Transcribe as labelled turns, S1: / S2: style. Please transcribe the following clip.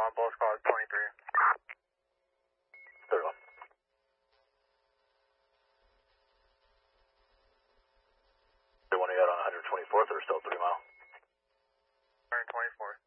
S1: on both squads, 23.
S2: Third one. The one you got on 124th or still 3 mile?
S1: 124th.